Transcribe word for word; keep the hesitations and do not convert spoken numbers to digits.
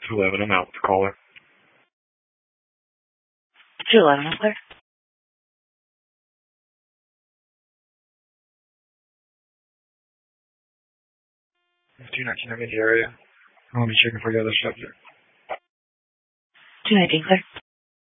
two eleven, I'm out. Caller. two eleven, I'm clear. two nineteen, I'm in the area. I'm going to be checking for the other subject. two nineteen, clear.